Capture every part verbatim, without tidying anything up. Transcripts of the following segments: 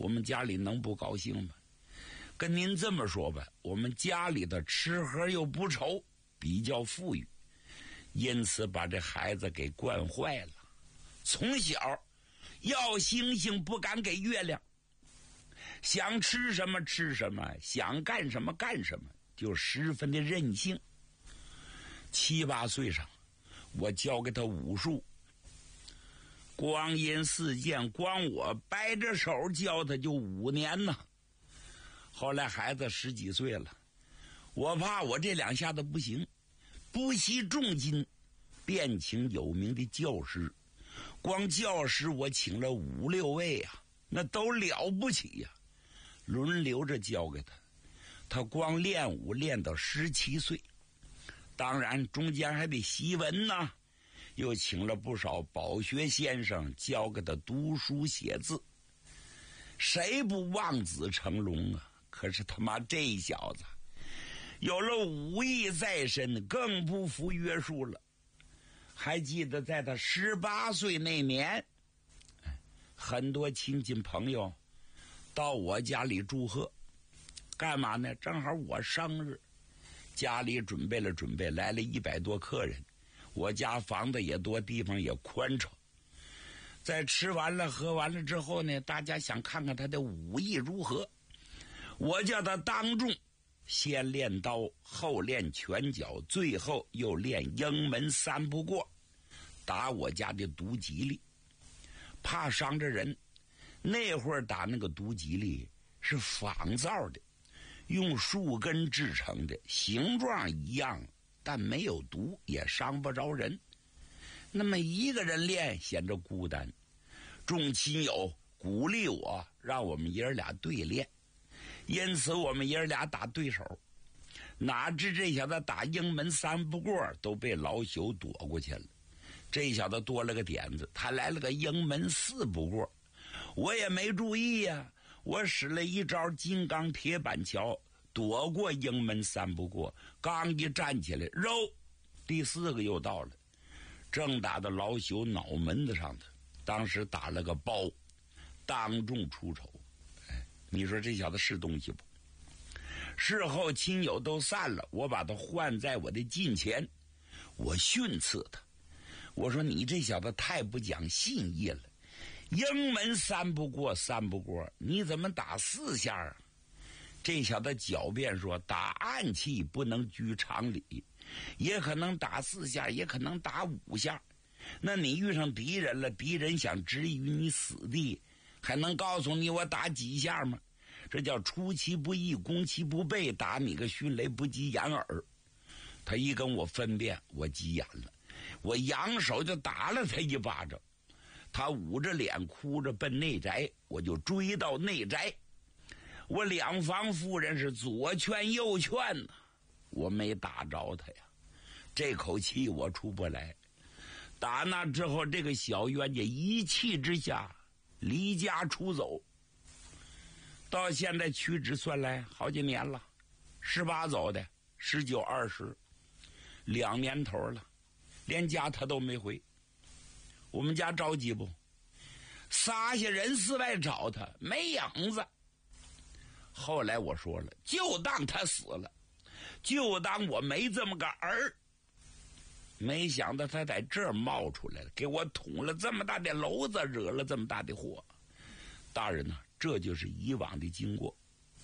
我们家里能不高兴吗？跟您这么说吧，我们家里的吃喝又不愁，比较富裕，因此把这孩子给惯坏了。从小要星星不敢给月亮，想吃什么吃什么，想干什么干什么，就十分的任性。七八岁上，我教给他武术，光阴似箭，光我掰着手教他就五年呢。后来孩子十几岁了，我怕我这两下子不行，不惜重金便请有名的教师，光教师我请了五六位啊，那都了不起呀、啊，轮流着教给他。他光练武练到十七岁，当然中间还得习文呢，又请了不少饱学先生教给他读书写字。谁不望子成龙啊？可是他妈这小子有了武艺在身，更不服约束了。还记得在他十八岁那年，很多亲戚朋友到我家里祝贺，干嘛呢？正好我生日，家里准备了准备，来了一百多客人。我家房子也多，地方也宽敞。在吃完了喝完了之后呢，大家想看看他的武艺如何。我叫他当众先练刀，后练拳脚，最后又练英门三不过，打我家的毒吉利，怕伤着人。那会儿打那个毒吉利是仿造的，用树根制成的，形状一样，但没有毒，也伤不着人。那么一个人练显着孤单，众亲友鼓励我，让我们爷儿俩对练，因此我们爷儿俩打对手。哪知这小子打英门三不过都被老朽躲过去了，这小子多了个点子，他来了个英门四不过，我也没注意呀、啊，我使了一招金刚铁板桥，躲过英门三不过，刚一站起来，肉第四个又到了，正打到老朽脑门子上的，当时打了个包，当众出丑。哎，你说这小子是东西不？事后亲友都散了，我把他唤在我的近前，我训斥他，我说你这小子太不讲信义了，英门三不过三不过，你怎么打四下啊？这小子狡辩说，打暗器不能居常理，也可能打四下，也可能打五下。那你遇上敌人了，敌人想置于你死地，还能告诉你我打几下吗？这叫出其不意，攻其不备，打你个迅雷不及掩耳。他一跟我分辨，我急眼了，我扬手就打了他一巴掌。他捂着脸哭着奔内宅，我就追到内宅。我两房夫人是左劝右劝呢，我没打着他呀，这口气我出不来。打那之后，这个小冤家一气之下离家出走，到现在屈指算来好几年了，十八走的，十九二十，两年头了，连家他都没回。我们家着急不？撒下人四外找他，没影子。后来我说了，就当他死了，就当我没这么个儿。没想到他在这儿冒出来了，给我捅了这么大的篓子，惹了这么大的祸。大人呢、啊，这就是以往的经过。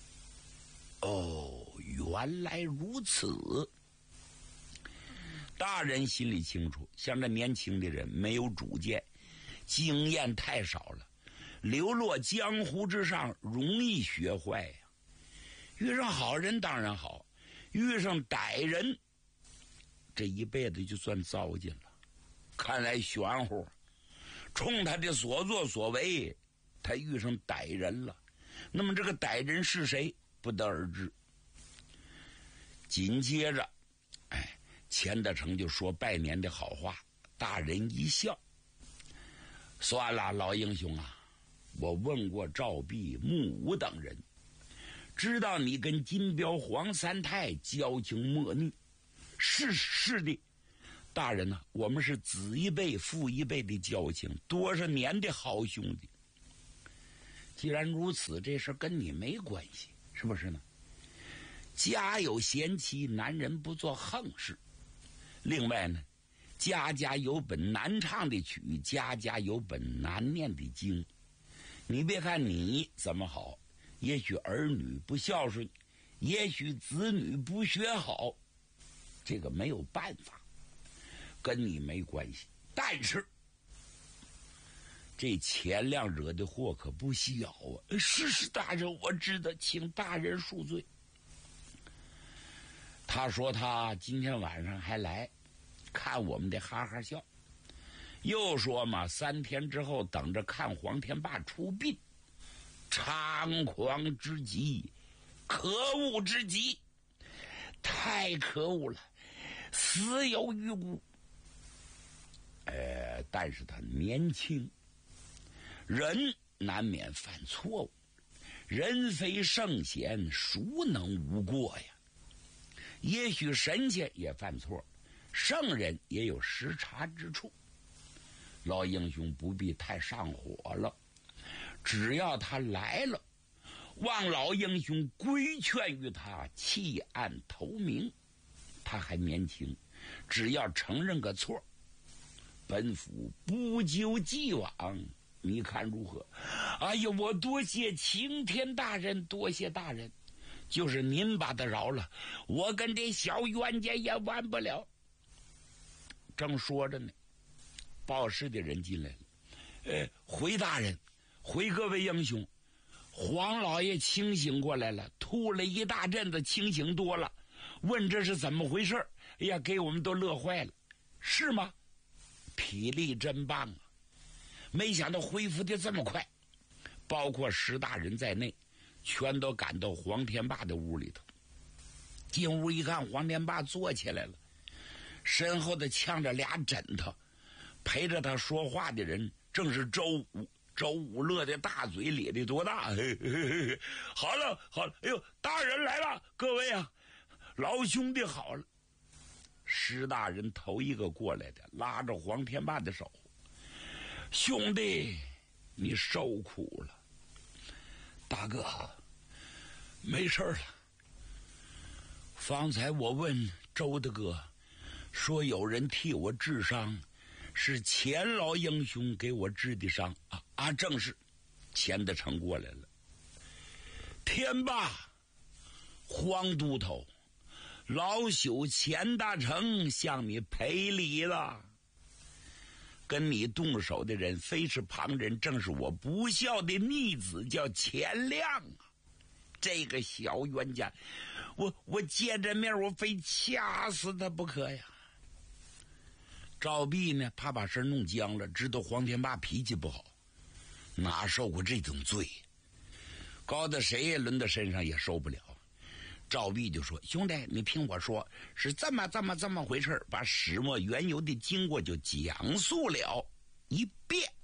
哦，原来如此。大人心里清楚，像这年轻的人没有主见，经验太少了，流落江湖之上容易学坏呀。遇上好人当然好，遇上歹人，这一辈子就算糟践了。看来玄乎，冲他的所作所为，他遇上歹人了。那么这个歹人是谁，不得而知。紧接着，哎，钱德成就说拜年的好话，大人一笑，算了，老英雄啊，我问过赵弼、穆武等人，知道你跟金彪、黄三太交情莫逆。是是的，大人啊，我们是子一辈父一辈的交情，多少年的好兄弟。 既然如此，这事跟你没关系，是不是呢？家有贤妻，男人不做横事。另外呢，家家有本难唱的曲，家家有本难念的经。你别看你怎么好，也许儿女不孝顺，也许子女不学好，这个没有办法，跟你没关系。但是这钱亮惹的祸可不小啊！是是，大人，我知道，请大人恕罪。他说他今天晚上还来看我们的哈哈笑，又说嘛，三天之后等着看黄天霸出殡，猖狂之极，可恶之极，太可恶了，死有余辜。呃，但是他年轻，人难免犯错误，人非圣贤，孰能无过呀？也许神仙也犯错，圣人也有失察之处。老英雄不必太上火了，只要他来了，望老英雄规劝于他，弃暗投明。他还年轻，只要承认个错，本府不究既往，你看如何？哎呀，我多谢青天大人，多谢大人。就是您把他饶了，我跟这小冤家也完不了。正说着呢，报事的人进来了。呃，回大人，回各位英雄，黄老爷清醒过来了，吐了一大阵子，清醒多了。问这是怎么回事？哎呀，给我们都乐坏了。是吗？体力真棒啊！没想到恢复的这么快，包括石大人在内，全都赶到黄天霸的屋里头。进屋一看，黄天霸坐起来了，身后的呛着俩枕头，陪着他说话的人正是周武。周武乐的大嘴咧得多大？嘿嘿嘿，好了好了，哎呦，大人来了，各位啊，老兄弟好了。石大人头一个过来的，拉着黄天霸的手，兄弟，你受苦了。大哥，没事了。方才我问周大哥，说有人替我治伤，是钱老英雄给我治的伤啊啊，正是，钱的成过来了。天霸，黄都头，老朽钱大成向你赔礼了。跟你动手的人非是旁人，正是我不孝的逆子，叫钱亮啊！这个小冤家，我我见着面我非掐死他不可呀！赵弼呢，怕把事弄僵了，知道黄天霸脾气不好，哪受过这种罪？高到谁也轮到身上也受不了。赵弼就说：“兄弟，你听我说，是这么这么这么回事，把始末缘由的经过就讲述了一遍。